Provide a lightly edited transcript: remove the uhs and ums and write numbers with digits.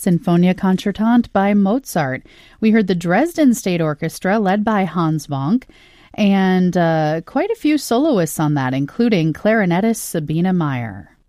Sinfonia Concertante by Mozart. We heard the Dresden State Orchestra led by Hans Vonk, and quite a few soloists on that, including clarinetist Sabine Meyer.